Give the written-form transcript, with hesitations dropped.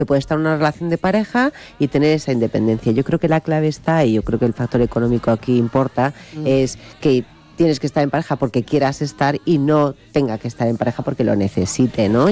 que puede estar en una relación de pareja y tener esa independencia. Yo creo que la clave está, y yo creo que el factor económico aquí importa, es que tienes que estar en pareja porque quieras estar y no tenga que estar en pareja porque lo necesite, ¿no?